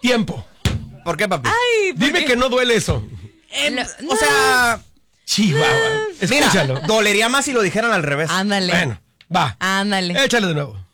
Tiempo. ¿Por qué, papi? Ay, Dime que no duele eso. O sea, Chihuahua. mira, Escúchalo. dolería más si lo dijeran al revés. Ándale. Bueno, va. Ándale. Échale de nuevo.